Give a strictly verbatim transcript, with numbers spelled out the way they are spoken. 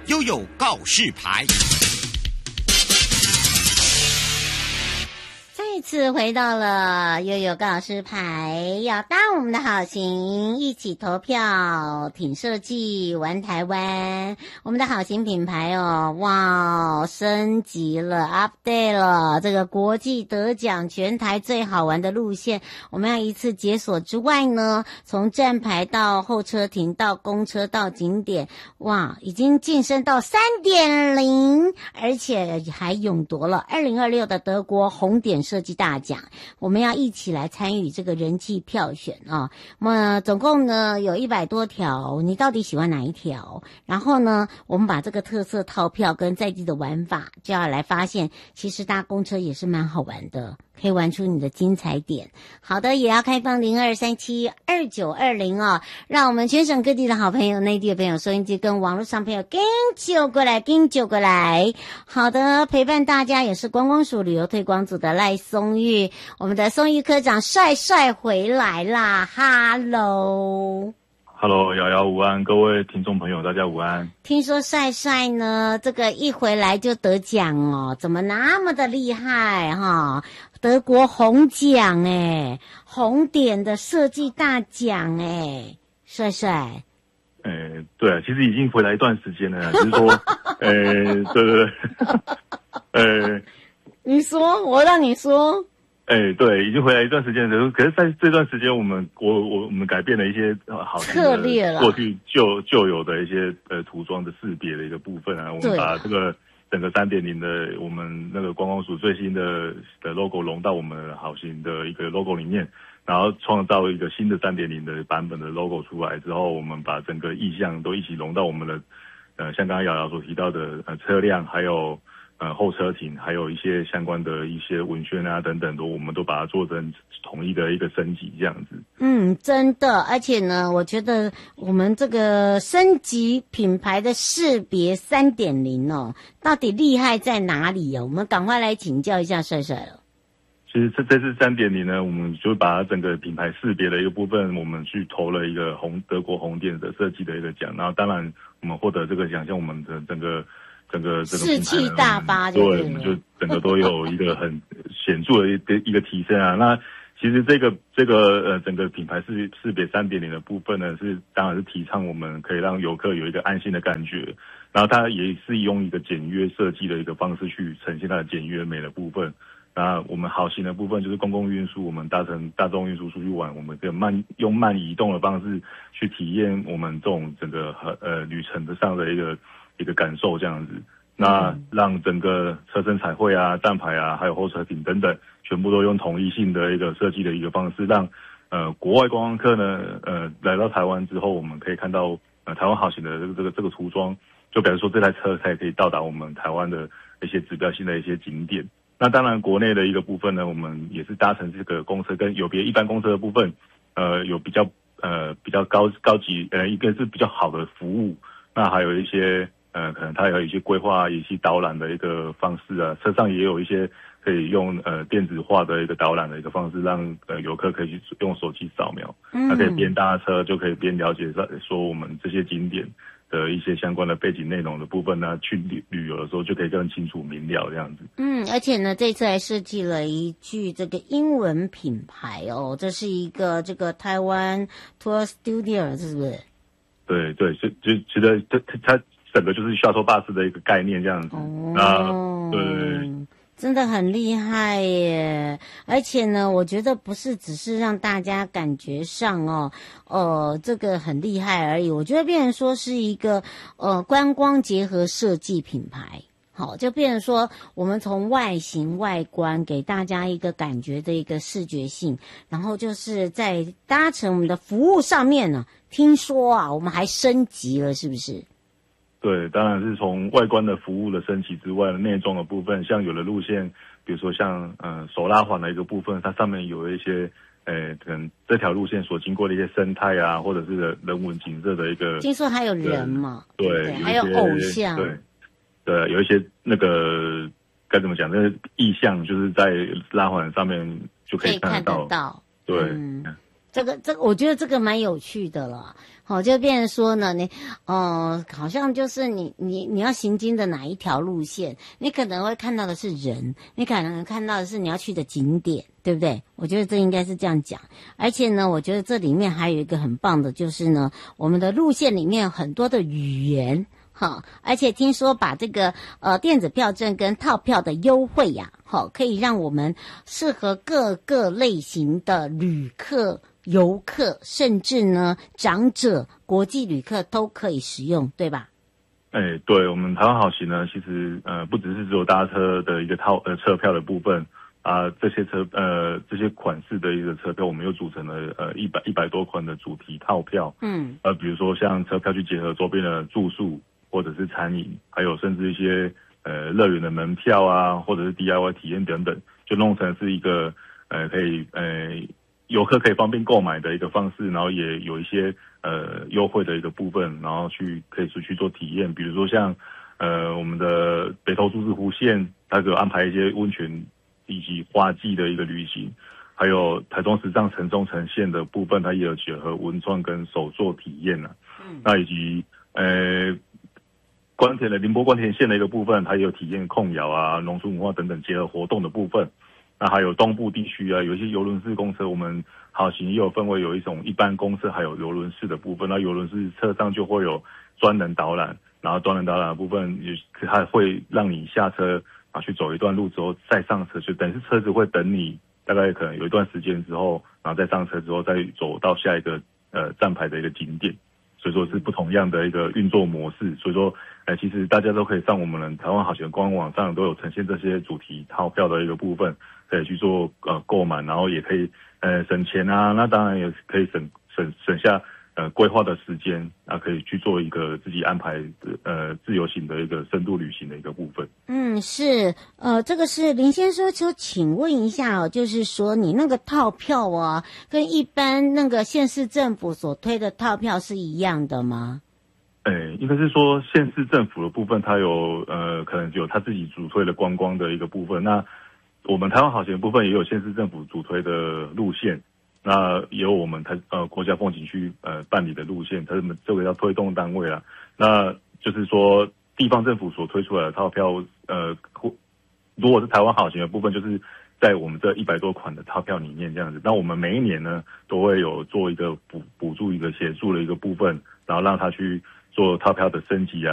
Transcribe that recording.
悠悠告示牌。 再次回到了悠悠告示牌，要当我们的好行，一起投票挺设计玩台湾。我们的好行品牌哦，哇，升级了 update 了，这个国际得奖全台最好玩的路线，我们要一次解锁之外呢，从站牌到候车亭到公车到景点，哇，已经晋升到 三点零， 而且还勇夺了二零二六的德国红点设计大奖。我们要一起来参与这个人气票选啊！那么总共呢有一百多条，你到底喜欢哪一条？然后呢，我们把这个特色套票跟在地的玩法，就要来发现，其实搭公车也是蛮好玩的，可以玩出你的精彩点。好的，也要开放零二三七二九二零哦，让我们全省各地的好朋友、内地的朋友、收音机跟网络上朋友跟就过来，跟就过来。好的，陪伴大家也是观光署旅游推广组的赖松玉，我们的松玉科长帅帅回来啦，哈喽。 Hello， 瑶瑶午安，各位听众朋友，大家午安。 听说帅帅呢，这个一回来就得奖哦，怎么那么的厉害哈？德国红奖哎，红点的设计大奖哎，帅帅。 呃，对啊，其实已经回来一段时间了，只是说，呃，对对对，呃， 你说，我让你说。 哎，对，已经回来一段时间了，可是在这段时间，我们我我我们改变了一些好策略了， 过去旧旧有的一些呃涂装的识别的一个部分啊，我们把这个整个 三点零 的我们那个观光署最新的的 logo 融到我们好行的一个 logo 里面，然后创造一个新的 三点零 的版本的 logo 出来之后，我们把整个意象都一起融到我们的呃像刚刚瑶瑶所提到的呃车辆还有。呃，候车亭还有一些相关的一些文宣啊等等的，我们都把它做成统一的一个升级这样子。 嗯，真的，而且呢，我觉得我们这个升级品牌的识别 三点零 哦，到底厉害在哪里啊？我们赶快来请教一下帅帅了。 其实这这次 三点零 呢，我们就把整个品牌识别的一个部分，我们去投了一个红德国红点的设计的一个奖，然后当然我们获得这个奖项，我们的整个。整个这个士气大发， 对，我们就整个都有一个很显著的一个一个提升啊。那其实这个这个呃整个品牌识识别 三点零 的部分呢，是当然是提倡我们可以让游客有一个安心的感觉，然后它也是用一个简约设计的一个方式去呈现它的简约美的部分。那我们好行的部分就是公共运输，我们搭乘大众运输出去玩，我们可以慢用慢移动的方式去体验我们这种整个呃旅程的上的一个。一个感受这样子，那让整个车身彩绘啊、站牌啊，还有候车亭等等，全部都用统一性的一个设计的一个方式，让呃国外观光客呢，呃来到台湾之后，我们可以看到呃台湾好行的这个这个这个涂装，就比如说这台车才可以到达我们台湾的一些指标性的一些景点。那当然，国内的一个部分呢，我们也是搭乘这个公车，跟有别一般公车的部分，呃有比较呃比较高高级呃一个是比较好的服务，那还有一些。呃，可能它有一些规划以及导览的一个方式啊，车上也有一些可以用呃电子化的一个导览的一个方式，让呃游客可以去用手机扫描，嗯，他可以边搭车就可以边了解说我们这些景点的一些相关的背景内容的部分呢，去旅旅游的时候就可以更清楚明了这样子。 嗯，而且呢，这次还设计了一句这个英文品牌哦，这是一个这个台湾 Tour Studio 是不是？ 对对，就就觉得它它。整个就是 shuttle bus 的一个概念这样子， 哦， 对， 真的很厉害耶！而且呢，我觉得不是只是让大家感觉上哦，呃，这个很厉害而已。我觉得变成说是一个呃观光结合设计品牌，好，就变成说我们从外形外观给大家一个感觉的一个视觉性，然后就是在搭乘我们的服务上面呢，听说啊，我们还升级了，是不是？ 对，当然是从外观的服务的升级之外，内装的部分，像有的路线，比如说像呃手拉环的一个部分，它上面有一些，呃，可能这条路线所经过的一些生态啊，或者是人文景色的一个。 听说还有人嘛？ 对， 对，还有偶像。 对，对，有一些那个该怎么讲？那个意象就是在拉环上面就可以看得到。 可以看得到。 对。 嗯这个这个，我觉得这个蛮有趣的了。好，就变成说呢，你呃，好像就是你你你要行经的哪一条路线，你可能会看到的是人，你可能看到的是你要去的景点，对不对？我觉得这应该是这样讲。而且呢，我觉得这里面还有一个很棒的，就是呢，我们的路线里面有很多的语言。好，而且听说把这个呃电子票证跟套票的优惠呀，好，可以让我们适合各个类型的旅客、游客，甚至呢长者、国际旅客都可以使用，对吧？ 哎，对，我们台湾好行呢，其实呃不只是只有搭车的一个套呃车票的部分啊，这些车呃这些款式的一个车票，我们又组成了呃一百一百多款的主题套票，嗯，呃比如说像车票去结合周边的住宿。或者是餐饮，还有甚至一些呃乐园的门票啊，或者是 D I Y 体验等等，就弄成是一个呃可以呃游客可以方便购买的一个方式，然后也有一些呃优惠的一个部分，然后去可以出去做体验，比如说像呃我们的北投竹子湖线，它有安排一些温泉以及花季的一个旅行，还有台中时尚城中城线的部分，它也有结合文创跟手作体验啊，嗯，那以及呃。关田的宁波关田线的一个部分，它也有体验控窑啊、农村文化等等结合活动的部分。那还有东部地区啊，有一些邮轮式公车，我们好行也有分为有一种一般公车，还有邮轮式的部分。那邮轮式车上就会有专人导览，然后专人导览的部分也它会让你下车啊去走一段路之后再上车，就等于是车子会等你大概可能有一段时间之后，然后再上车之后再走到下一个呃站牌的一个景点。所以说是不同样的一个运作模式，所以说，呃，其实大家都可以上我们的台湾好行官网上都有呈现这些主题套票的一个部分，可以去做呃购买，然后也可以呃省钱啊，那当然也可以省省省下呃规划的时间啊，可以去做一个自己安排的呃自由行的一个深度旅行的一个部分。 嗯，是，呃，这个是林先生，就请问一下哦，就是说你那个套票啊，跟一般那个县市政府所推的套票是一样的吗？ 诶，应该是说县市政府的部分，它有呃可能有他自己主推的观光的一个部分。那我们台湾好行的部分也有县市政府主推的路线，那也有我们台呃国家风景区呃办理的路线，他们这个叫推动单位啦。那就是说地方政府所推出来的套票，呃，如果是台湾好行的部分，就是在我们这一百多款的套票里面这样子。那我们每一年呢，都会有做一个补补助一个协助的一个部分，然后让他去做套票的升级啊。